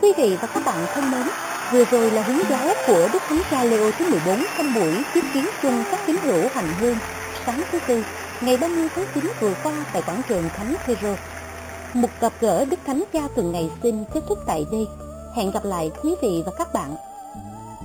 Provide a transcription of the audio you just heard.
Quý vị và các bạn thân mến, vừa rồi là hướng giáo của Đức Thánh Cha Leo thứ 14 trong buổi tiếp kiến chung các tín hữu hành hương sáng thứ Tư, ngày 30 tháng 9 vừa qua tại quảng trường Thánh Phêrô. Một gặp gỡ Đức Thánh Cha tuần ngày xin kết thúc tại đây. Hẹn gặp lại quý vị và các bạn